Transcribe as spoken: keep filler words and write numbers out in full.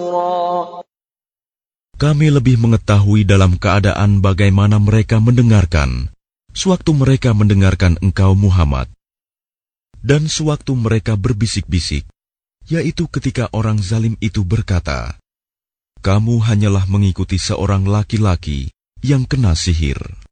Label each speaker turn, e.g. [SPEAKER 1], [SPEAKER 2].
[SPEAKER 1] Kami lebih mengetahui dalam keadaan bagaimana mereka mendengarkan, sewaktu mereka mendengarkan engkau Muhammad, dan sewaktu mereka berbisik-bisik, yaitu ketika orang zalim itu berkata, "Kamu hanyalah mengikuti seorang laki-laki yang kena sihir."